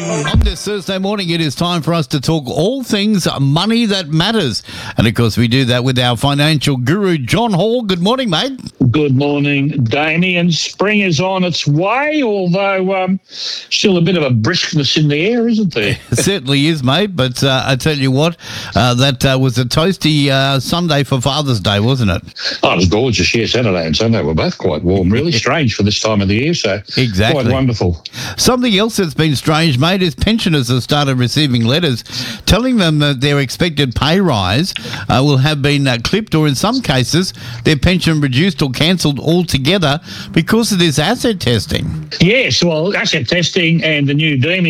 On this Thursday morning, it is time for us to talk all things money that matters. And, of course, we do that with our financial guru, John Hall. Good morning, mate. Good morning, Damien. Spring is on its way, although still a bit of a briskness in the air, isn't there? It certainly is, mate. But I tell you what, that was a toasty Sunday for Father's Day, wasn't it? Oh, it was gorgeous. Yeah, Saturday and Sunday were both quite warm. Really strange for this time of the year, so exactly. Quite wonderful. Something else that's been strange, mate, is pensioners have started receiving letters telling them that their expected pay rise will have been clipped, or in some cases, their pension reduced or cancelled altogether because of this asset testing. Yes, well, asset testing and the new deeming